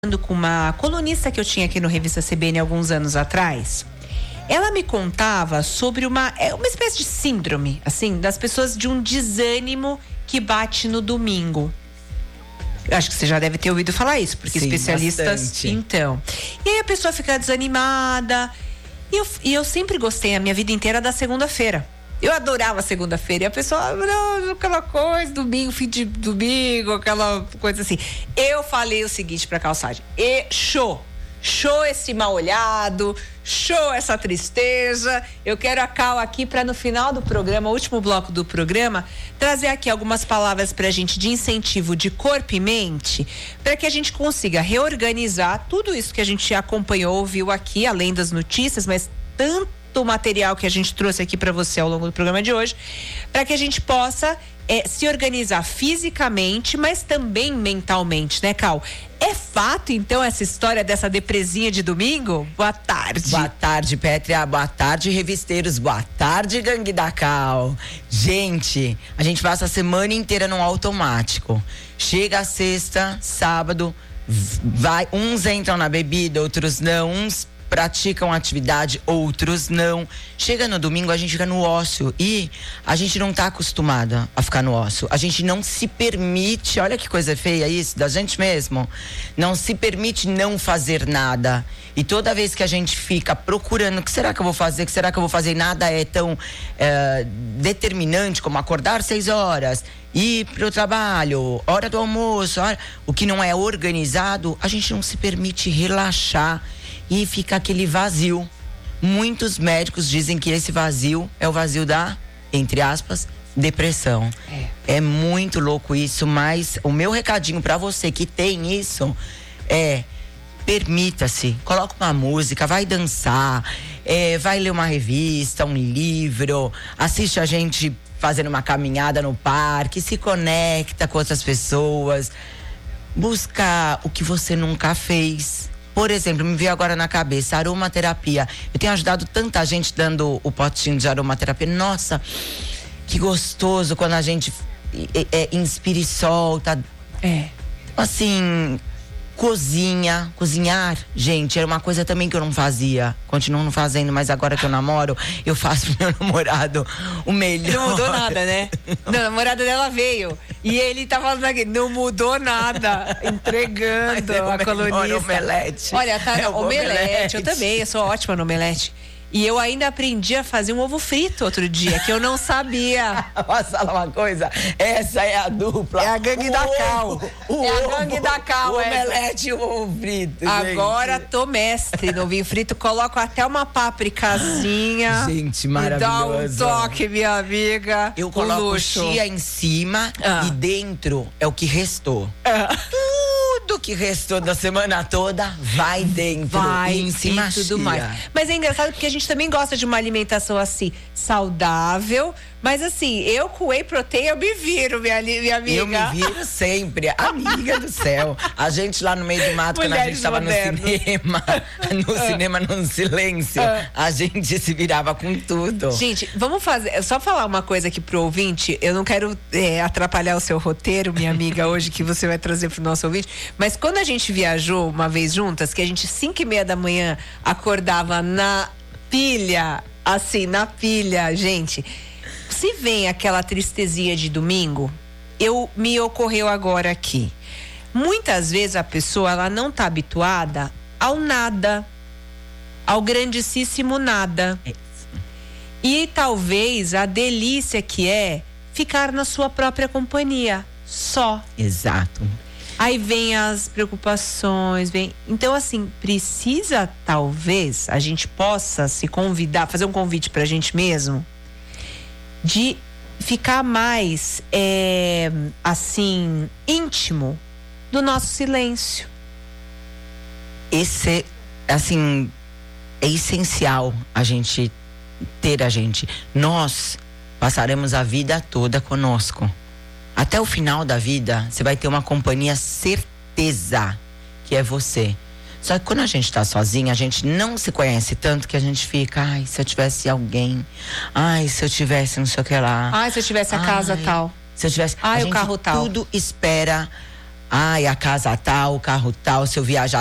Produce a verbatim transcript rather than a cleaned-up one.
com uma colunista que eu tinha aqui no Revista C B N alguns anos atrás. Ela me contava sobre uma, é uma espécie de síndrome, assim, das pessoas de um desânimo que bate no domingo. Eu acho que você já deve ter ouvido falar isso, porque Sim, especialistas... Bastante. Então. E aí a pessoa fica desanimada. E eu, e eu sempre gostei a minha vida inteira da segunda-feira. Eu adorava segunda-feira. E a pessoa, não, aquela coisa, domingo, fim de domingo, aquela coisa assim. Eu falei o seguinte pra Calçade: e show, show esse mal olhado, show essa tristeza. Eu quero a Cal aqui pra no final do programa, o último bloco do programa, trazer aqui algumas palavras pra gente de incentivo de corpo e mente, para que a gente consiga reorganizar tudo isso que a gente acompanhou, ouviu aqui, além das notícias, mas tanto do material que a gente trouxe aqui para você ao longo do programa de hoje, para que a gente possa é, se organizar fisicamente, mas também mentalmente, né, Cal? É fato, então, essa história dessa depresinha de domingo? Boa tarde. Boa tarde, Pétria. Boa tarde, revisteiros. Boa tarde, gangue da Cal. Gente, a gente passa a semana inteira no automático. Chega a sexta, sábado, vai, uns entram na bebida, outros não, uns praticam atividade, outros não. Chega no domingo, a gente fica no ócio e a gente não tá acostumada a ficar no ócio. A gente não se permite, olha que coisa feia isso, da gente mesmo, não se permite não fazer nada. E toda vez que a gente fica procurando, o que será que eu vou fazer, o que será que eu vou fazer, nada é tão é, determinante como acordar seis horas, ir pro trabalho, hora do almoço, hora, o que não é organizado, a gente não se permite relaxar. E fica aquele vazio. Muitos médicos dizem que esse vazio é o vazio da, entre aspas, depressão. É, é muito louco isso, mas o meu recadinho pra você que tem isso é: permita-se, coloca uma música, vai dançar, é, vai ler uma revista, um livro, assiste a gente fazendo uma caminhada no parque, se conecta com outras pessoas, busca o que você nunca fez. Por exemplo, me veio agora na cabeça, aromaterapia. Eu tenho ajudado tanta gente dando o potinho de aromaterapia. Nossa, que gostoso quando a gente é, é, inspira e solta. É. Assim, cozinha, cozinhar, gente, era uma coisa também que eu não fazia. Continuo não fazendo, mas agora que eu namoro, eu faço pro meu namorado o melhor. Não mudou nada, né? Não, a namorada dela veio. E ele tá falando aqui, não mudou nada. Entregando é a colunista. Omelete. Olha, tá, é omelete, omelete. Eu também, eu sou ótima no omelete. E eu ainda aprendi a fazer um ovo frito outro dia, que eu não sabia. Posso falar uma coisa? Essa é a dupla. É a gangue o da ovo, Cal. O é ovo, a gangue da Cal. O omelete e o ovo frito. Agora gente. tô mestre no ovinho frito. Coloco até uma pápricazinha. Gente, maravilhoso. Me dá um toque, minha amiga. Eu coloco luxo. chia em cima ah. e dentro é o que restou. Ah. Tudo que restou da semana toda vai dentro. Vai, e em cima e tudo chia. mais. Mas é engraçado porque a gente também gosta de uma alimentação assim, saudável. Mas assim, eu com whey protein eu me viro, minha, minha amiga. Eu me viro sempre, amiga do céu. A gente lá no meio do mato, Mulheres quando a gente tava modernos. no cinema, no ah. cinema, no silêncio, ah. a gente se virava com tudo. Gente, vamos fazer, só falar uma coisa aqui pro ouvinte. Eu não quero é, atrapalhar o seu roteiro, minha amiga, hoje que você vai trazer pro nosso ouvinte. Mas quando a gente viajou uma vez juntas, que a gente cinco e meia da manhã acordava na pilha, assim, na pilha, gente. Se vem aquela tristezinha de domingo, eu me ocorreu agora aqui. Muitas vezes a pessoa ela não está habituada ao nada, ao grandíssimo nada. E talvez a delícia que é ficar na sua própria companhia, só. Exato. Aí vem as preocupações, vem. Então, assim, precisa talvez a gente possa se convidar, fazer um convite pra gente mesmo, de ficar mais, é, assim, íntimo do nosso silêncio. Esse, assim, é essencial a gente ter a gente. Nós passaremos a vida toda conosco. Até o final da vida, você vai ter uma companhia, certeza que é você. Só que quando a gente tá sozinha, a gente não se conhece tanto que a gente fica, ai, se eu tivesse alguém, ai, se eu tivesse não sei o que lá. Ai, se eu tivesse a ai, casa tal. Se eu tivesse, ai, a o carro tal. Tudo espera Ai, a casa tal, o carro tal, se eu viajar